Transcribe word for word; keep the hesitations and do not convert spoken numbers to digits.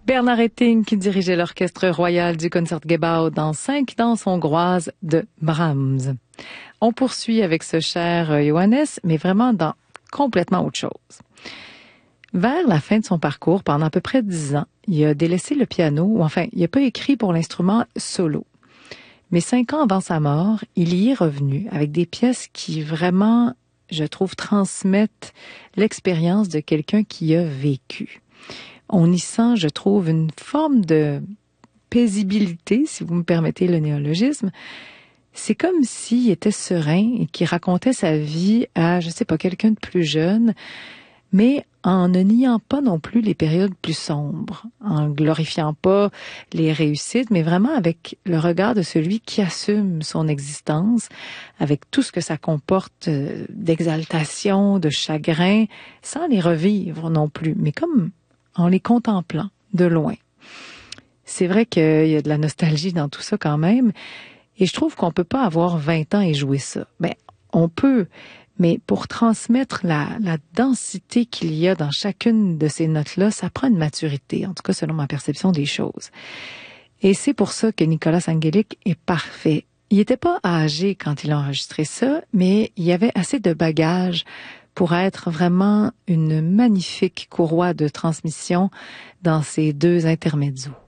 Bernard Haitink qui dirigeait l'orchestre royal du Concertgebouw dans cinq danses hongroises de Brahms. On poursuit avec ce cher Johannes, mais vraiment dans complètement autre chose. Vers la fin de son parcours, pendant à peu près dix ans, il a délaissé le piano, ou enfin, il n'a pas écrit pour l'instrument solo. Mais cinq ans avant sa mort, il y est revenu avec des pièces qui vraiment, je trouve, transmettent l'expérience de quelqu'un qui a vécu. On y sent, je trouve, une forme de paisibilité, si vous me permettez le néologisme. C'est comme s'il était serein et qu'il racontait sa vie à, je sais pas, quelqu'un de plus jeune, mais en ne niant pas non plus les périodes plus sombres, en glorifiant pas les réussites, mais vraiment avec le regard de celui qui assume son existence, avec tout ce que ça comporte d'exaltation, de chagrin, sans les revivre non plus, mais comme en les contemplant de loin. C'est vrai qu'il y a de la nostalgie dans tout ça quand même, et je trouve qu'on peut pas avoir vingt ans et jouer ça. Ben, on peut, mais pour transmettre la, la densité qu'il y a dans chacune de ces notes-là, ça prend une maturité, en tout cas selon ma perception des choses. Et c'est pour ça que Nicolas Angélic est parfait. Il n'était pas âgé quand il a enregistré ça, mais il y avait assez de bagages pour être vraiment une magnifique courroie de transmission dans ces deux intermezzo.